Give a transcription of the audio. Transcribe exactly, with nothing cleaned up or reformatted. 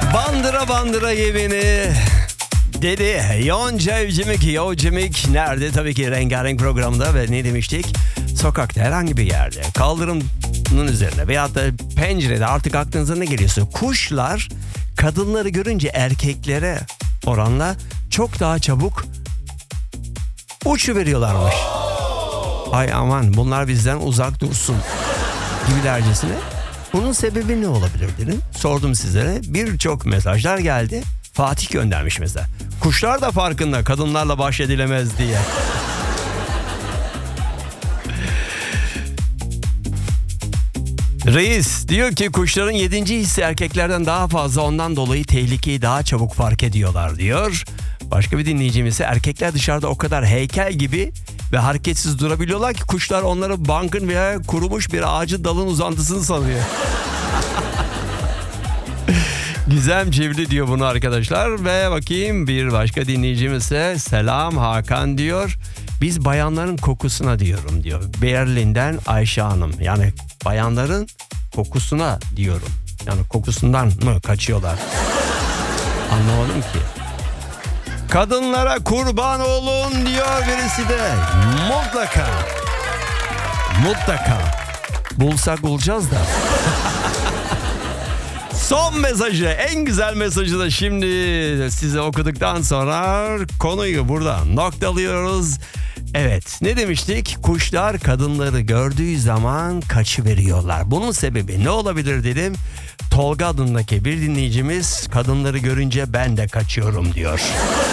Bandıra bandıra ye beni dedi Yonca Evcimik. Yovcimik nerede? Tabii ki Rengarenk programda ve ne demiştik? Sokakta, herhangi bir yerde, kaldırımın üzerine veyahut da pencerede, artık aklınıza ne geliyorsa, kuşlar kadınları görünce erkeklere oranla çok daha çabuk uçuveriyorlarmış. Ay aman, bunlar bizden uzak dursun gibilercesine. Bunun sebebi ne olabilir dedim. Sordum sizlere. Birçok mesajlar geldi. Fatih göndermiş mesela. Kuşlar da farkında kadınlarla baş edilemez diye. Reis diyor ki kuşların yedinci hissi erkeklerden daha fazla, ondan dolayı tehlikeyi daha çabuk fark ediyorlar diyor. Başka bir dinleyicimiz ise erkekler dışarıda o kadar heykel gibi ve hareketsiz durabiliyorlar ki kuşlar onları bankın veya kurumuş bir ağacın dalın uzantısını sanıyor. Gizem Civli diyor bunu arkadaşlar. Ve bakayım, bir başka dinleyicimiz ise selam Hakan diyor. Biz bayanların kokusuna diyorum diyor. Berlin'den Ayşe Hanım. Yani bayanların kokusuna diyorum. Yani kokusundan mı kaçıyorlar? Anlamadım ki. Kadınlara kurban olun diyor birisi de. Mutlaka. Mutlaka. Bulsak bulacağız da. Son mesajı, en güzel mesajı da şimdi size okuduktan sonra konuyu burada noktalıyoruz. Evet, ne demiştik? Kuşlar kadınları gördüğü zaman kaçıveriyorlar. Bunun sebebi ne olabilir dedim. Tolga adındaki bir dinleyicimiz kadınları görünce ben de kaçıyorum diyor.